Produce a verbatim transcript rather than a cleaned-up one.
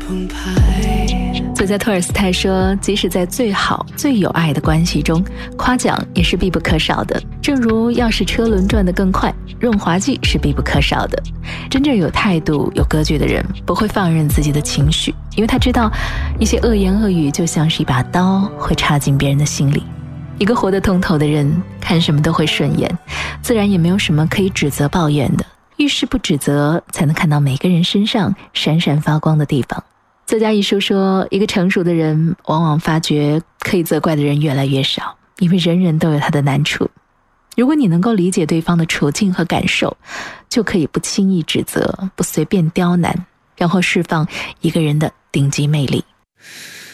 澎湃。 作家托尔斯泰说，即使在最好最有爱的关系中，夸奖也是必不可少的。正如要使车轮转得更快，润滑剂是必不可少的。真正有态度有格局的人不会放任自己的情绪，因为他知道一些恶言恶语就像是一把刀，会插进别人的心里。一个活得通透的人，看什么都会顺眼，自然也没有什么可以指责抱怨的。遇事不指责，才能看到每个人身上闪闪发光的地方。作家一书说，一个成熟的人往往发觉可以责怪的人越来越少，因为人人都有他的难处。如果你能够理解对方的处境和感受，就可以不轻易指责，不随便刁难，然后释放一个人的顶级魅力。